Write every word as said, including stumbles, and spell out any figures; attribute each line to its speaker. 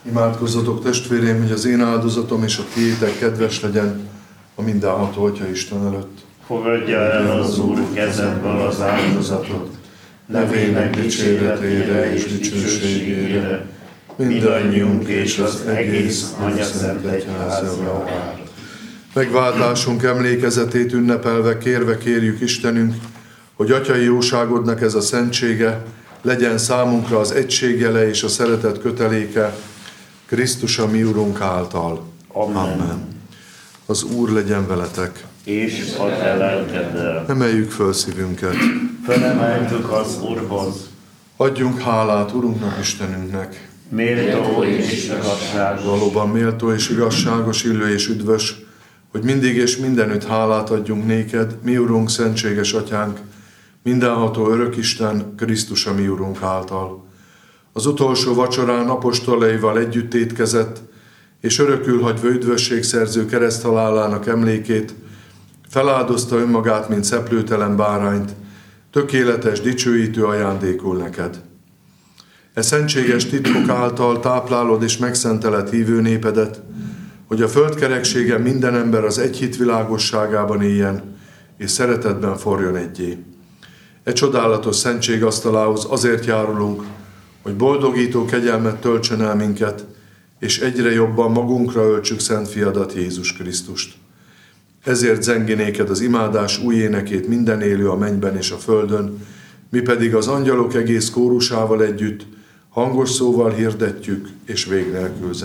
Speaker 1: Imádkozzatok, testvéreim, hogy az én áldozatom és a tiétek kedves legyen a mindenható Atya Isten előtt.
Speaker 2: Fogadja el az Úr kezedből az áldozatot, nevének dicséretére és dicsőségére, mindannyiunk és az egész Anyaszent Egyház javára.
Speaker 1: Megváltásunk emlékezetét ünnepelve kérve kérjük Istenünk, hogy Atyai jóságodnak ez a szentsége legyen számunkra az egység jele és a szeretet köteléke, Krisztus a mi Urunk által.
Speaker 2: Amen.
Speaker 1: Amen. Az Úr legyen veletek.
Speaker 2: És a te lelkeddel.
Speaker 1: Emeljük föl szívünket.
Speaker 2: Fölemeltük az Úrhoz.
Speaker 1: Adjunk hálát Urunknak, Istenünknek.
Speaker 2: Méltó és igazságos.
Speaker 1: Valóban méltó és igazságos, illő és üdvös, hogy mindig és mindenütt hálát adjunk néked, mi Urunk, szentséges Atyánk, mindenható Örökisten, Krisztus a mi Urunk által. Az utolsó vacsorán apostolaival együtt étkezett, és örökül hagyva üdvösségszerző kereszthalálának emlékét, feláldozta önmagát, mint szeplőtelen bárányt, tökéletes, dicsőítő ajándékul neked. E szentséges titkok által táplálod és megszenteled hívő népedet, hogy a földkerekségen minden ember az egy hit világosságában éljen, és szeretetben forjon egyé. E csodálatos szentség asztalához azért járulunk, hogy boldogító kegyelmet töltsön el minket, és egyre jobban magunkra öltsük Szent Fiadat, Jézus Krisztust. Ezért zengi néked az imádás új énekét minden élő a mennyben és a földön, mi pedig az angyalok egész kórusával együtt hangos szóval hirdetjük és vég nélkül zenélünk.